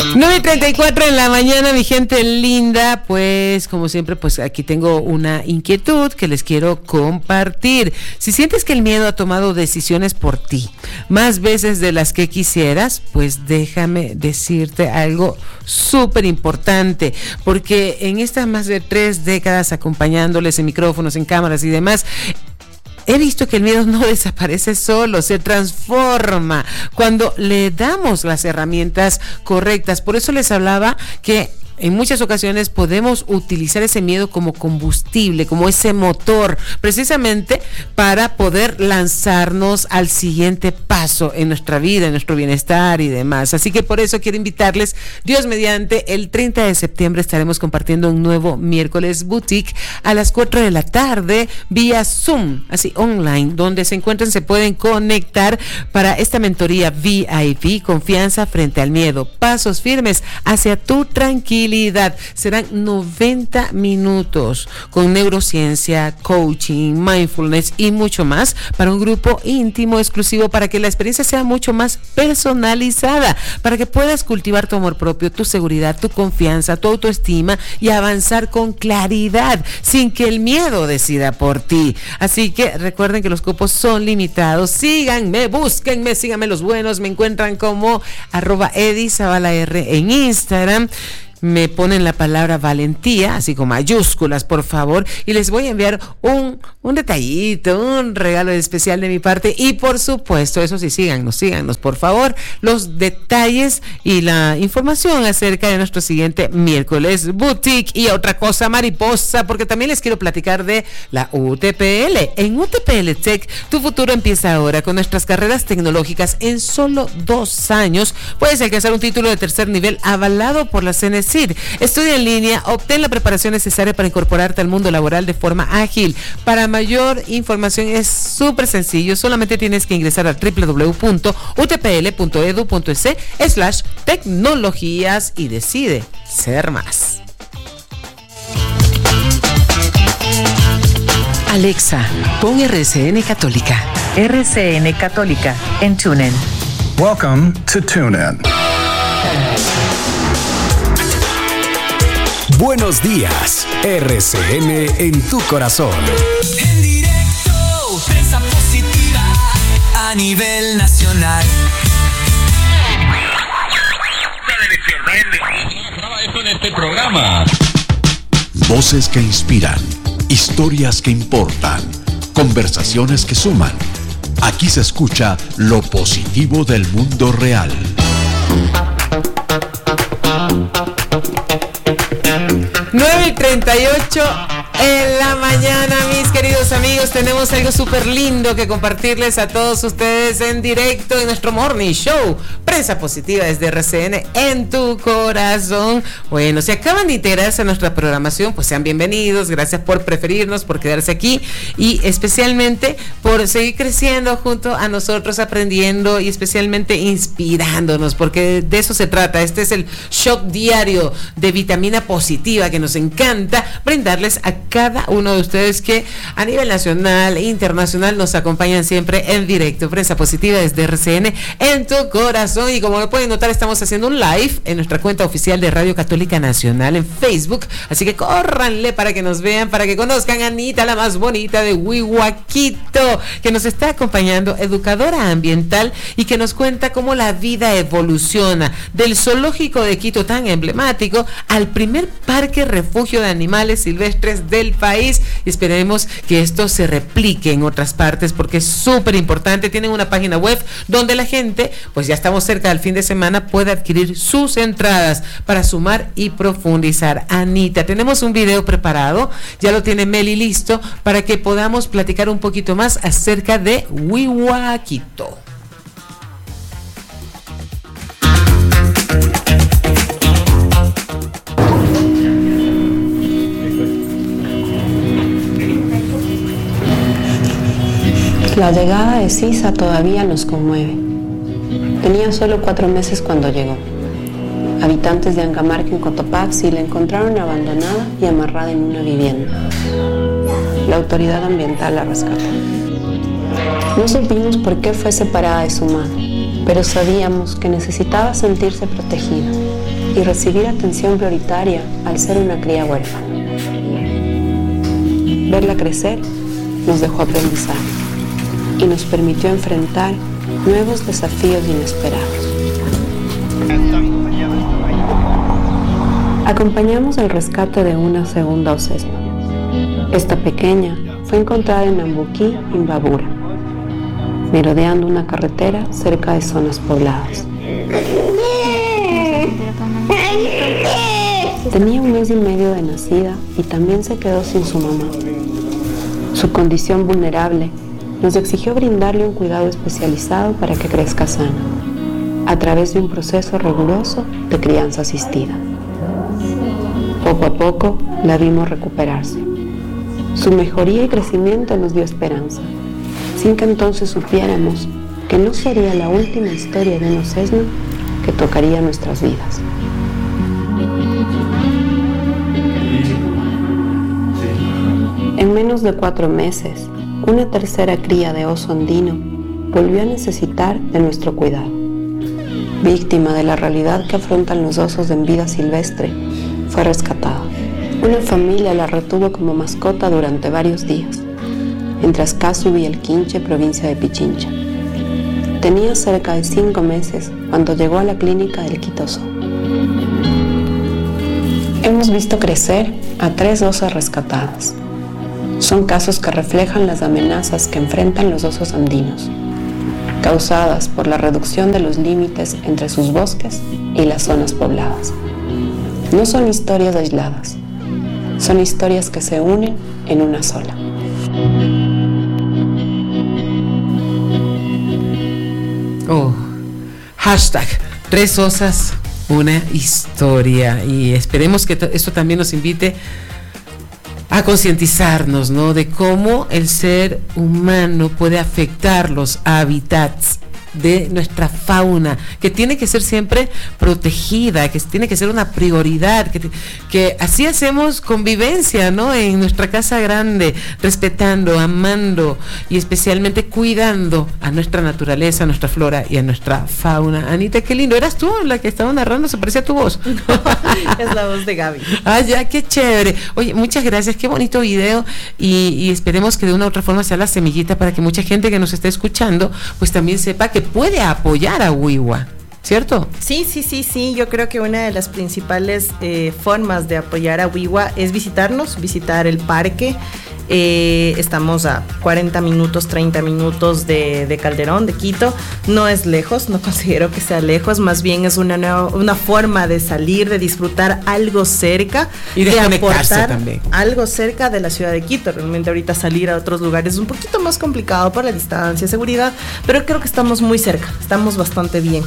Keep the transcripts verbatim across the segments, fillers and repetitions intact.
nueve y treinta y cuatro en la mañana, mi gente linda. Pues como siempre, pues aquí tengo una inquietud que les quiero compartir. Si sientes que el miedo ha tomado decisiones por ti más veces de las que quisieras, pues déjame decirte algo súper importante, porque en estas más de tres décadas acompañándoles en micrófonos, en cámaras y demás, he visto que el miedo no desaparece solo, se transforma cuando le damos las herramientas correctas. Por eso les hablaba que en muchas ocasiones podemos utilizar ese miedo como combustible, como ese motor, precisamente para poder lanzarnos al siguiente paso en nuestra vida, en nuestro bienestar y demás. Así que por eso quiero invitarles, Dios mediante, el treinta de septiembre estaremos compartiendo un nuevo miércoles boutique a las cuatro de la tarde vía Zoom, así online, donde se encuentren, se pueden conectar para esta mentoría V I P, confianza frente al miedo, pasos firmes hacia tu tranquilidad. Serán noventa minutos con neurociencia, coaching, mindfulness y mucho más para un grupo íntimo exclusivo, para que la experiencia sea mucho más personalizada, para que puedas cultivar tu amor propio, tu seguridad, tu confianza, tu autoestima y avanzar con claridad sin que el miedo decida por ti. Así que recuerden que los cupos son limitados. Síganme, búsquenme, síganme los buenos. Me encuentran como arroba edizabalar en Instagram. Me ponen la palabra valentía, así con mayúsculas, por favor, y les voy a enviar un, un detallito, un regalo especial de mi parte. Y por supuesto, eso sí, síganos, síganos, por favor, los detalles y la información acerca de nuestro siguiente miércoles boutique. Y otra cosa mariposa, porque también les quiero platicar de la U T P L. En U T P L Tech, tu futuro empieza ahora con nuestras carreras tecnológicas. En solo dos años puedes alcanzar un título de tercer nivel avalado por la C N C. Estudia en línea, obtén la preparación necesaria para incorporarte al mundo laboral de forma ágil. Para mayor información es súper sencillo, solamente tienes que ingresar a doble u doble u doble u punto u t p l punto e d u punto e c slash tecnologías y decide ser más. Alexa, pon R C N Católica. R C N Católica en TuneIn. Welcome to TuneIn. Buenos días, R C N en tu corazón. En directo, prensa positiva a nivel nacional. Esto en este programa. Voces que inspiran, historias que importan, conversaciones que suman. Aquí se escucha lo positivo del mundo real. nueve y treinta y ocho en la mañana, mis queridos amigos. Tenemos algo súper lindo que compartirles a todos ustedes en directo en nuestro Morning Show. Prensa positiva desde R C N en tu corazón. Bueno, si acaban de integrarse a nuestra programación, pues sean bienvenidos. Gracias por preferirnos, por quedarse aquí y especialmente por seguir creciendo junto a nosotros, aprendiendo y especialmente inspirándonos, porque de eso se trata. Este es el shot diario de vitamina positiva que nos encanta brindarles a cada uno de ustedes que a nivel nacional e internacional nos acompañan siempre en directo. Prensa positiva desde R C N en tu corazón. Y como lo pueden notar, estamos haciendo un live en nuestra cuenta oficial de Radio Católica Nacional en Facebook, así que córranle para que nos vean, para que conozcan a Anita, la más bonita de Huihuaquito, que nos está acompañando, educadora ambiental, y que nos cuenta cómo la vida evoluciona del zoológico de Quito tan emblemático al primer parque refugio de animales silvestres del país. Y esperemos que esto se replique en otras partes, porque es súper importante. Tienen una página web donde la gente, pues ya estamos cerca del fin de semana, puede adquirir sus entradas para sumar y profundizar. Anita, tenemos un video preparado, ya lo tiene Meli listo, para que podamos platicar un poquito más acerca de Huihuaquito. La llegada de Sisa todavía nos conmueve. Tenía solo cuatro meses cuando llegó. Habitantes de Ancamarca, en Cotopaxi, la encontraron abandonada y amarrada en una vivienda. La autoridad ambiental la rescató. No supimos por qué fue separada de su madre, pero sabíamos que necesitaba sentirse protegida. y recibir atención prioritaria al ser una cría huérfana. Verla crecer nos dejó aprendizaje y nos permitió enfrentar nuevos desafíos inesperados. Acompañamos el rescate de una segunda osesno. Esta pequeña fue encontrada en Nambuquí, Imbabura, merodeando una carretera cerca de zonas pobladas. Tenía un mes y medio de nacida y también se quedó sin su mamá. Su condición vulnerable nos exigió brindarle un cuidado especializado para que crezca sana, a través de un proceso riguroso de crianza asistida. Poco a poco la vimos recuperarse. Su mejoría y crecimiento nos dio esperanza, sin que entonces supiéramos que no sería la última historia de un osesno que tocaría nuestras vidas. En menos de cuatro meses, una tercera cría de oso andino volvió a necesitar de nuestro cuidado. Víctima de la realidad que afrontan los osos en vida silvestre, fue rescatada. Una familia la retuvo como mascota durante varios días, en Trascasubi, el Quinche, provincia de Pichincha. Tenía cerca de cinco meses cuando llegó a la clínica del Quito Zoo. Hemos visto crecer a tres osas rescatadas. Son casos que reflejan las amenazas que enfrentan los osos andinos, causadas por la reducción de los límites entre sus bosques y las zonas pobladas. No son historias aisladas, son historias que se unen en una sola. Oh, hashtag tres osas, una historia. Y esperemos que t- esto también nos invite a concientizarnos, ¿no?, de cómo el ser humano puede afectar los hábitats de nuestra fauna, que tiene que ser siempre protegida, que tiene que ser una prioridad, que, que así hacemos convivencia, ¿no?, en nuestra casa grande, respetando, amando y especialmente cuidando a nuestra naturaleza, a nuestra flora y a nuestra fauna. Anita, qué lindo, ¿eras tú la que estaba narrando? ¿Se parecía a tu voz? No, es la voz de Gaby. Ah, ya, qué chévere. Oye, muchas gracias, qué bonito video y, y esperemos que de una u otra forma sea la semillita para que mucha gente que nos esté escuchando pues también sepa que puede apoyar a Wiwa, ¿cierto? Sí, sí, sí, sí. Yo creo que una de las principales eh, formas de apoyar a Wiwa es visitarnos, visitar el parque. Eh, estamos a cuarenta minutos, treinta minutos de, de Calderón, de Quito. No es lejos, no considero que sea lejos, más bien es una nueva, una forma de salir, de disfrutar algo cerca y de, de aportar también algo cerca de la ciudad de Quito. Realmente ahorita salir a otros lugares es un poquito más complicado por la distancia, seguridad, pero creo que estamos muy cerca, estamos bastante bien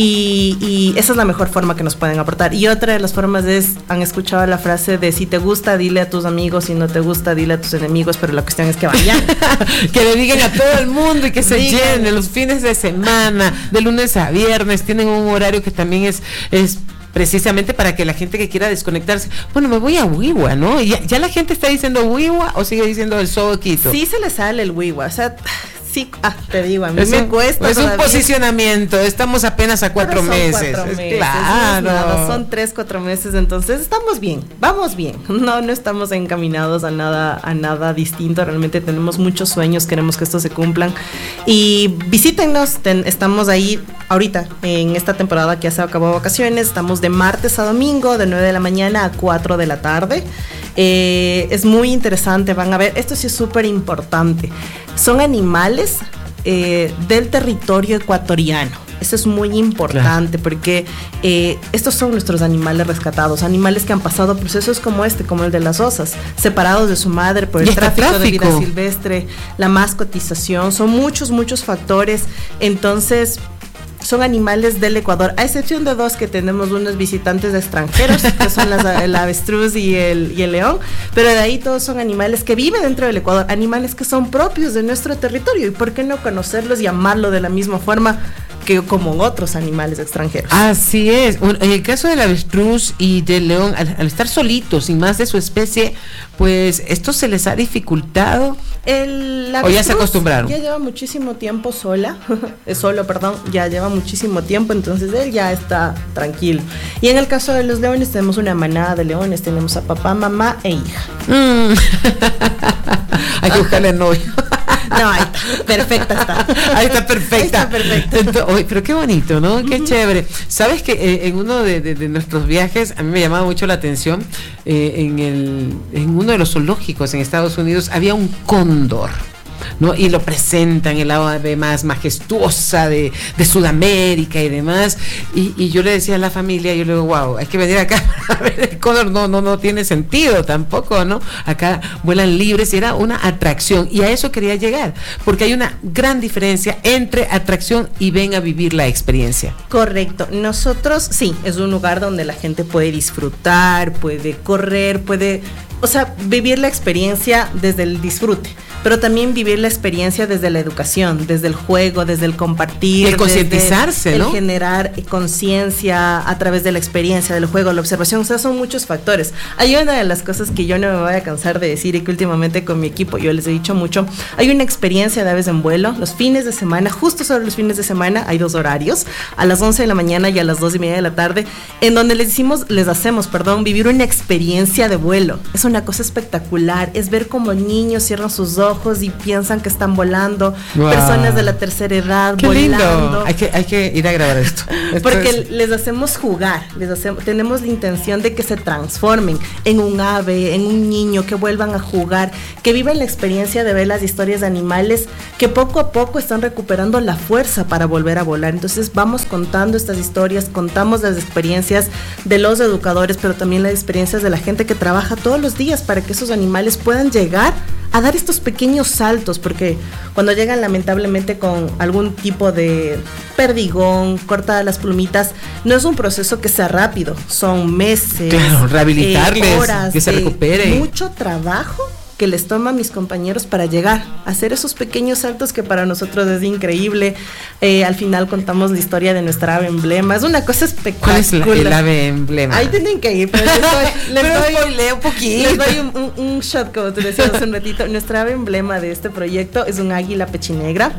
y, y esa es la mejor forma que nos pueden aportar. Y otra de las formas es, han escuchado la frase de si te gusta, dile a tus amigos, si no te gusta, dile a tus enemigos. Amigos, pero la cuestión es que vayan. Que le digan a todo el mundo y que se Digan. llene los fines de semana, de lunes a viernes, tienen un horario que también es, es precisamente para que la gente que quiera desconectarse, bueno, me voy a Wiwa, ¿no? Ya, ya la gente está diciendo Wiwa o sigue diciendo el Zoo Quito. Sí se le sale el Wiwa, o sea, sí, ah, te digo, a mí es me un, cuesta. Es todavía. un posicionamiento, estamos apenas a cuatro Pero son meses. Cuatro es meses claro. no es nada, son tres, cuatro meses, entonces estamos bien, vamos bien. No, no estamos encaminados a nada, a nada distinto. Realmente tenemos muchos sueños, queremos que estos se cumplan. Y visítennos, ten, estamos ahí ahorita, en esta temporada que ya se acabó vacaciones, estamos de martes a domingo, de nueve de la mañana a cuatro de la tarde. Eh, es muy interesante, van a ver, esto sí es súper importante. Son animales Eh, del territorio ecuatoriano. Eso es muy importante, claro, porque eh, estos son nuestros animales rescatados, animales que han pasado procesos como este, como el de las osas, separados de su madre por el tráfico, tráfico de vida silvestre, la mascotización, son muchos, muchos factores. Entonces, son animales del Ecuador, a excepción de dos que tenemos unos visitantes extranjeros, que son las, el avestruz y el, y el león, pero de ahí todos son animales que viven dentro del Ecuador, animales que son propios de nuestro territorio, y por qué no conocerlos y amarlo de la misma forma que como otros animales extranjeros. Así es. En el caso del avestruz y del león, al, al estar solitos, sin más de su especie, pues esto se les ha dificultado. El ¿O ya se acostumbraron? Ya lleva muchísimo tiempo sola, solo, perdón, ya lleva muchísimo tiempo, entonces él ya está tranquilo. Y en el caso de los leones tenemos una manada de leones, tenemos a papá, mamá e hija. Mm. Hay que buscarle novio. No, ahí está, perfecta está. Ahí está perfecta. Ahí está perfecta. Entonces, oye, pero qué bonito, ¿no? Qué uh-huh. chévere. Sabes que eh, en uno de, de, de nuestros viajes, a mí me llamaba mucho la atención, eh, en, el, en uno de los zoológicos en Estados Unidos había un cóndor, ¿no? Y lo presentan, el ave más majestuosa de, de Sudamérica y demás. Y, y yo le decía a la familia, yo le digo, wow, hay que venir acá a ver el cóndor. No, no, no tiene sentido tampoco, ¿no? Acá vuelan libres y era una atracción. Y a eso quería llegar, porque hay una gran diferencia entre atracción y ven a vivir la experiencia. Correcto. Nosotros, sí, es un lugar donde la gente puede disfrutar, puede correr, puede, o sea, vivir la experiencia desde el disfrute, pero también vivir la experiencia desde la educación, desde el juego, desde el compartir, el concientizarse, ¿no? El generar conciencia a través de la experiencia, del juego, la observación. O sea, son muchos factores. Hay una de las cosas que yo no me voy a cansar de decir y que últimamente con mi equipo yo les he dicho mucho. Hay una experiencia de aves en vuelo los fines de semana, justo sobre los fines de semana hay dos horarios, a las once de la mañana y a las dos y media de la tarde, en donde les decimos, les hacemos, perdón, vivir una experiencia de vuelo. Es una cosa espectacular, es ver cómo niños cierran sus ojos y piensan que están volando, wow. Personas de la tercera edad Qué volando. Lindo. Hay que, hay que ir a grabar esto. esto Porque es... les hacemos jugar, les hacemos, tenemos la intención de que se transformen en un ave, en un niño, que vuelvan a jugar, que vivan la experiencia de ver las historias de animales que poco a poco están recuperando la fuerza para volver a volar. Entonces vamos contando estas historias, contamos las experiencias de los educadores, pero también las experiencias de la gente que trabaja todos los días para que esos animales puedan llegar a dar estos pequeños saltos, porque cuando llegan lamentablemente con algún tipo de perdigón, cortadas las plumitas, no es un proceso que sea rápido, son meses, claro, rehabilitarles, eh, horas, que se recuperen, mucho trabajo que les toma a mis compañeros para llegar a hacer esos pequeños saltos que para nosotros es increíble. Eh, al final contamos la historia de nuestra ave emblema, es una cosa espectacular. ¿Cuál es la, el ave emblema? Ahí tienen que ir, pero les doy, les pero doy, un poquito. Les doy un, un, un shot, como tú decías hace un ratito. Nuestra ave emblema de este proyecto es un águila pechinegra.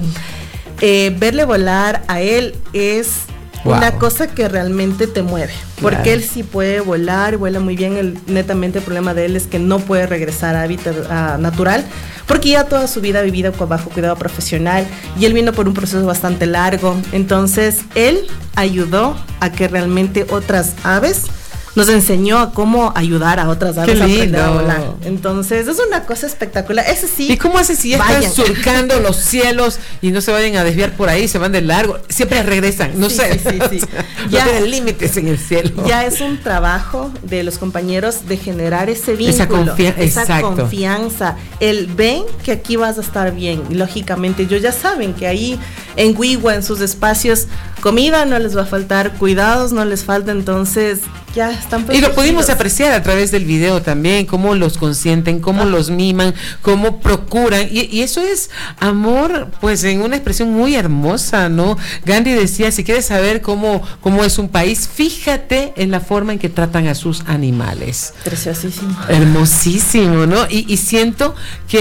Eh, verle volar a él es wow. Una cosa que realmente te mueve, porque claro. Él sí puede volar, vuela muy bien. El, netamente el problema de él es que no puede regresar a hábitat uh, natural, porque ya toda su vida ha vivido bajo cuidado profesional y él vino por un proceso bastante largo. Entonces él ayudó a que realmente otras aves, nos enseñó a cómo ayudar a otras aves a aprender a volar. Entonces es una cosa espectacular. Ese sí. ¿Y cómo hace si ya vayan. Están surcando los cielos y no se vayan a desviar por ahí, se van de largo? Siempre regresan, no sí, sé. Sí, sí, sí. Ya, no tienen límites en el cielo. Ya es un trabajo de los compañeros de generar ese vínculo, esa, confia- esa exacto. confianza. El ven que aquí vas a estar bien. Y lógicamente ellos ya saben que ahí en Wiwa, en sus espacios, comida no les va a faltar, cuidados no les falta, entonces ya están protegidos. Y lo pudimos apreciar a través del video también, cómo los consienten, cómo ah. los miman, cómo procuran, y, y eso es amor, pues en una expresión muy hermosa, ¿no? Gandhi decía, si quieres saber cómo, cómo es un país, fíjate en la forma en que tratan a sus animales. Preciosísimo. Hermosísimo, ¿no? Y, y siento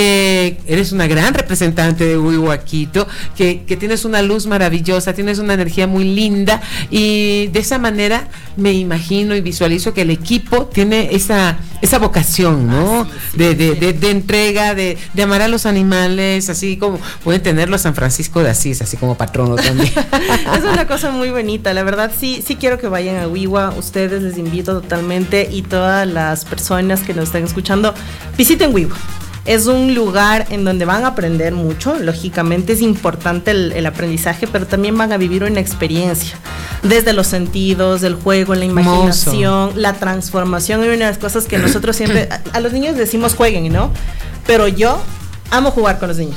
que eres una gran representante de Wiwa Quito, que, que tienes una luz maravillosa, tienes una energía muy linda, y de esa manera me imagino y visualizo que el equipo tiene esa esa vocación, ¿no? Ah, sí, sí, de, de, de, de entrega, de, de amar a los animales, así como pueden tenerlo a San Francisco de Asís, así como patrono también. Es una cosa muy bonita, la verdad sí, sí quiero que vayan a Wiwa, ustedes les invito totalmente, y todas las personas que nos están escuchando, visiten Wiwa. Es un lugar en donde van a aprender mucho, lógicamente es importante el, el aprendizaje, pero también van a vivir una experiencia, desde los sentidos, del juego, la imaginación, Mozo. La transformación. Hay una de las cosas que nosotros siempre, a, a los niños decimos jueguen, ¿no? Pero yo amo jugar con los niños.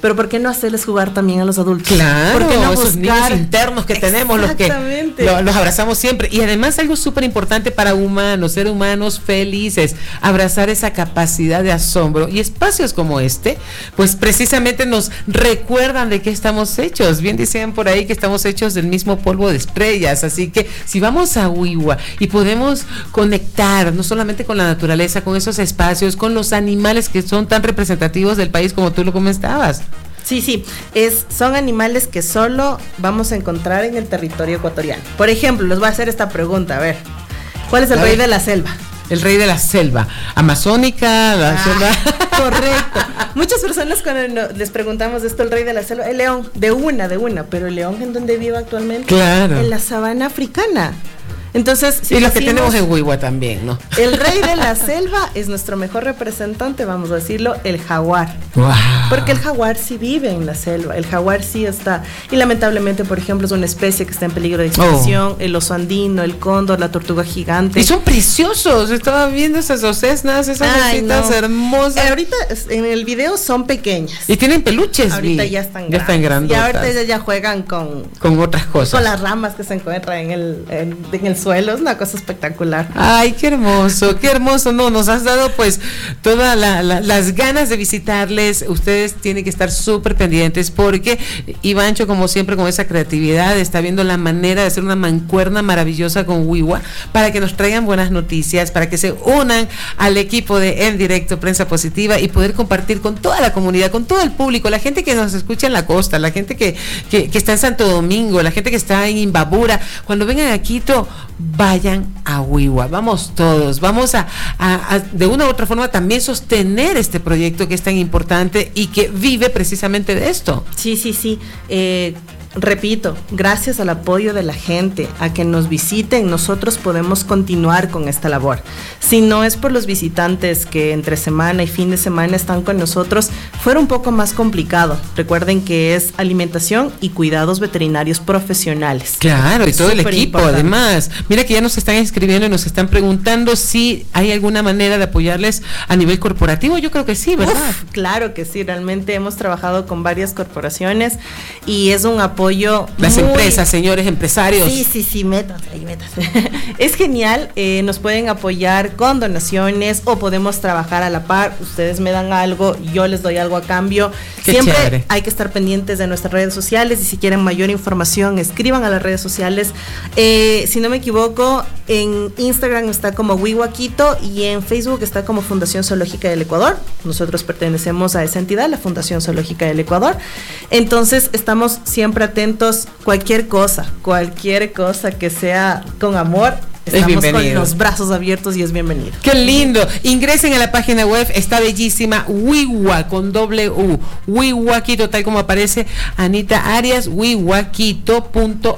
pero ¿por qué no hacerles jugar también a los adultos? Claro, ¿por qué no esos niños internos que tenemos, los que lo, los abrazamos siempre. Y además algo súper importante para humanos, ser humanos felices, abrazar esa capacidad de asombro. Y espacios como este, pues precisamente nos recuerdan de qué estamos hechos. Bien decían por ahí que estamos hechos del mismo polvo de estrellas. Así que si vamos a Wiwa y podemos conectar no solamente con la naturaleza, con esos espacios, con los animales que son tan representativos del país como tú lo comentabas. Sí, sí, es, son animales que solo vamos a encontrar en el territorio ecuatoriano. Por ejemplo, les voy a hacer esta pregunta, a ver, ¿cuál es el a rey ver. de la selva? El rey de la selva, amazónica, la ah, selva. Correcto. Muchas personas cuando les preguntamos esto, el rey de la selva, el león, de una, de una, pero el león ¿en dónde vive actualmente? Claro. En la sabana africana. Entonces, si y lo que tenemos en Wiwa también, ¿no? El rey de la selva es nuestro mejor representante, vamos a decirlo, el jaguar. Wow. Porque el jaguar sí vive en la selva, el jaguar sí está. Y lamentablemente, por ejemplo, es una especie que está en peligro de extinción, oh. el oso andino, el cóndor, la tortuga gigante. Y son preciosos, estaba viendo esas ocesnas, esas ositas no. hermosas. Eh, ahorita en el video son pequeñas. Y tienen peluches. Ahorita vi. ya están ya están grandes. Y ahorita ya, ya juegan con... Con otras cosas. Con las ramas que se encuentran en el, en, en el suelo, es una cosa espectacular. Ay, qué hermoso, qué hermoso. No, nos has dado pues todas la, la, las ganas de visitarles. Ustedes tienen que estar súper pendientes porque Ivancho, como siempre, con esa creatividad, está viendo la manera de hacer una mancuerna maravillosa con Wiwa para que nos traigan buenas noticias, para que se unan al equipo de En Directo Prensa Positiva y poder compartir con toda la comunidad, con todo el público, la gente que nos escucha en la costa, la gente que, que, que está en Santo Domingo, la gente que está en Imbabura. Cuando vengan a Quito, vayan a Wiwa, vamos todos, vamos a, a, a de una u otra forma también sostener este proyecto que es tan importante y que vive precisamente de esto. Sí, sí, sí. Eh, repito, gracias al apoyo de la gente, a que nos visiten, nosotros podemos continuar con esta labor. Si no es por los visitantes que entre semana y fin de semana están con nosotros, fuera un poco más complicado. Recuerden que es alimentación y cuidados veterinarios profesionales. Claro, y todo el equipo, importante. Además. Mira que ya nos están escribiendo y nos están preguntando si hay alguna manera de apoyarles a nivel corporativo. Yo creo que sí, ¿verdad? Uf, claro que sí, realmente hemos trabajado con varias corporaciones y es un apoyo las muy... empresas, señores empresarios. Sí, sí, sí, métanse, ahí métanse. Es genial, eh, nos pueden apoyar con donaciones o podemos trabajar a la par. Ustedes me dan algo, yo les doy algo a cambio. Qué Siempre chévere. Hay que estar pendientes de nuestras redes sociales y si quieren mayor información, escriban a las redes sociales. Eh, si no me equivoco, en Instagram está como Wiwa Quito y en Facebook está como Fundación Zoológica del Ecuador. Nosotros pertenecemos a esa entidad, la Fundación Zoológica del Ecuador. Entonces, estamos siempre atentos, cualquier cosa, cualquier cosa que sea con amor, estamos con los brazos abiertos y es bienvenido. ¡Qué lindo! Ingresen a la página web, está bellísima, Wiwa con doble U, Wiwa Quito, tal como aparece Anita Arias, wiwa quito punto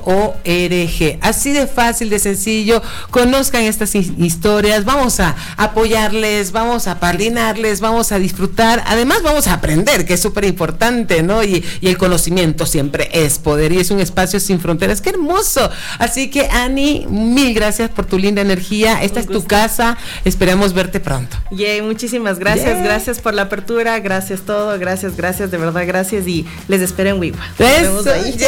org. Así de fácil, de sencillo, conozcan estas historias, vamos a apoyarles, vamos a padrinarles, vamos a disfrutar, además vamos a aprender, que es súper importante, ¿no? Y, y el conocimiento siempre es poder y es un espacio sin fronteras, ¡qué hermoso! Así que, Ani, mil gracias por tu linda energía. Esta es tu casa. Esperamos verte pronto. Yay, muchísimas gracias. Yeah. Gracias por la apertura. Gracias todo. Gracias, gracias. De verdad, gracias. Y les espero en Wiwa. Eso.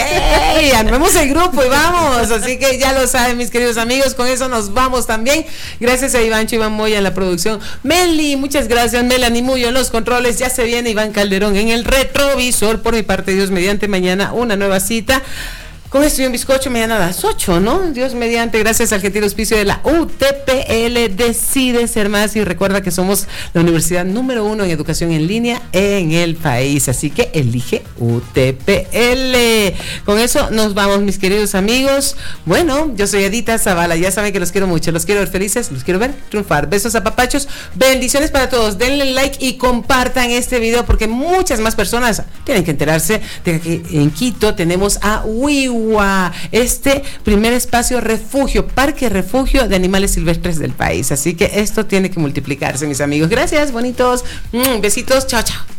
Yay. Armemos el grupo y vamos. Así que ya lo saben, mis queridos amigos. Con eso nos vamos también. Gracias a Ivancho, Iván Moya en la producción. Meli, muchas gracias. Melanie Muyo en los controles. Ya se viene Iván Calderón en el retrovisor. Por mi parte, Dios mediante, mañana una nueva cita. Con esto y un bizcocho mañana a las ocho, ¿no? Dios mediante, gracias al gentil auspicio de la U T P L. Decide ser más y recuerda que somos la universidad número uno en educación en línea en el país. Así que elige U T P L. Con eso nos vamos, mis queridos amigos. Bueno, yo soy Edita Zavala. Ya saben que los quiero mucho. Los quiero ver felices, los quiero ver triunfar. Besos a papachos. Bendiciones para todos. Denle like y compartan este video porque muchas más personas tienen que enterarse de que en Quito tenemos a Wiwa, este primer espacio refugio, parque refugio de animales silvestres del país. Así que esto tiene que multiplicarse, mis amigos. Gracias, bonitos. Mm, besitos. Chao, chao.